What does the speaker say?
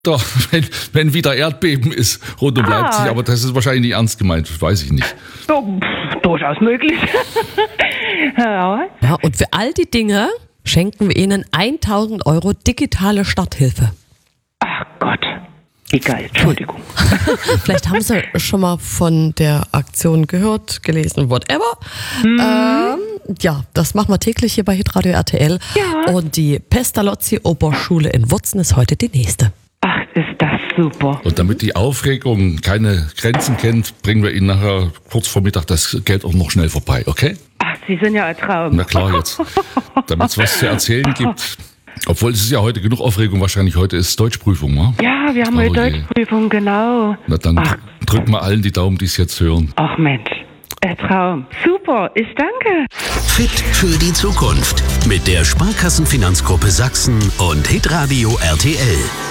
Doch, wenn wieder Erdbeben ist rund um Leipzig, aber das ist wahrscheinlich nicht ernst gemeint, weiß ich nicht. Durchaus möglich. Ja, und für all die Dinge schenken wir Ihnen 1.000 € digitale Starthilfe. Ach Gott, wie geil, Entschuldigung. Vielleicht haben Sie schon mal von der Aktion gehört, gelesen, whatever. Ja, das machen wir täglich hier bei Hitradio RTL. Ja. Und die Pestalozzi-Oberschule in Wurzen ist heute die nächste. Ach, ist das super. Und damit die Aufregung keine Grenzen kennt, bringen wir Ihnen nachher kurz vor Mittag das Geld auch noch schnell vorbei, okay? Ach, Sie sind ja ein Traum. Na klar jetzt. Damit es was zu erzählen gibt. Obwohl, es ist ja heute genug Aufregung, wahrscheinlich heute ist Deutschprüfung, wa? Ja, wir haben eine Deutschprüfung, genau. Na dann drücken wir allen die Daumen, die es jetzt hören. Ach Mensch, ein Traum. Super, ich danke. Fit für die Zukunft mit der Sparkassenfinanzgruppe Sachsen und Hitradio RTL.